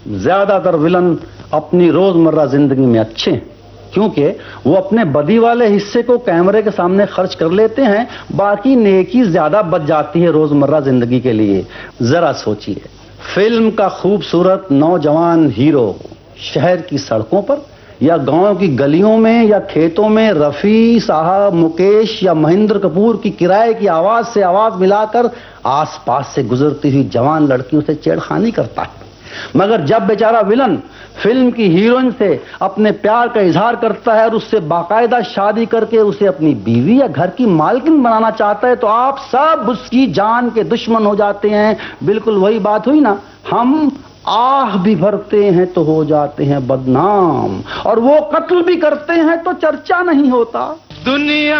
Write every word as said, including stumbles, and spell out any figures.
ज्यादातर विलन अपनी रोजमर्रा जिंदगी में अच्छे हैं, क्योंकि वो अपने बदी वाले हिस्से को कैमरे के सामने खर्च कर लेते हैं, बाकी नेकी ज्यादा बच जाती है रोजमर्रा जिंदगी के लिए। जरा सोचिए, फिल्म का खूबसूरत नौजवान हीरो शहर की सड़कों पर या गांव की गलियों में या खेतों में रफी साहब, मुकेश या महेंद्र कपूर की किराए की आवाज से आवाज मिलाकर आसपास से गुजरती हुई जवान लड़कियों से छेड़खानी करता है। मगर जब बेचारा विलन फिल्म की हीरोइन से अपने प्यार का इजहार करता है और उससे बाकायदा शादी करके उसे अपनी बीवी या घर की मालकिन बनाना चाहता है, तो आप सब उसकी जान के दुश्मन हो जाते हैं। बिल्कुल वही बात हुई ना, हम आह भी भरते हैं तो हो जाते हैं बदनाम, और वो कत्ल भी करते हैं तो चर्चा नहीं होता। दुनिया